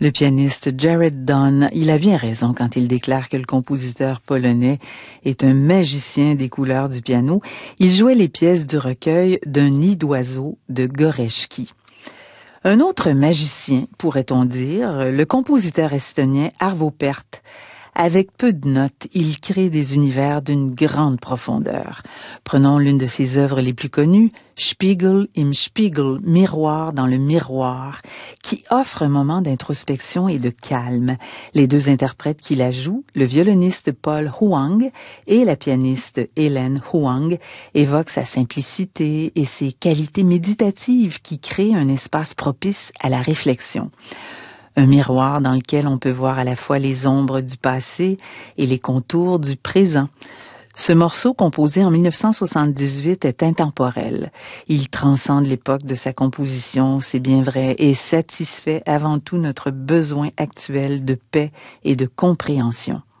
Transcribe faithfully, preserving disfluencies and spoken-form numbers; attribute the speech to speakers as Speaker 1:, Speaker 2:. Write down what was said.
Speaker 1: Le pianiste Jared Dunn, il a bien raison quand il déclare que le compositeur polonais est un magicien des couleurs du piano. Il jouait les pièces du recueil D'un nid d'oiseau de Gorecki. Un autre magicien, pourrait-on dire, le compositeur estonien Arvo Pärt. Avec peu de notes, il crée des univers d'une grande profondeur. Prenons l'une de ses œuvres les plus connues, Spiegel im Spiegel, miroir dans le miroir, qui offre un moment d'introspection et de calme. Les deux interprètes qui la jouent, le violoniste Paul Huang et la pianiste Hélène Huang, évoquent sa simplicité et ses qualités méditatives qui créent un espace propice à la réflexion. Un miroir dans lequel on peut voir à la fois les ombres du passé et les contours du présent. Ce morceau, composé en mille neuf cent soixante-dix-huit, est intemporel. Il transcende l'époque de sa composition, c'est bien vrai, et satisfait avant tout notre besoin actuel de paix et de compréhension.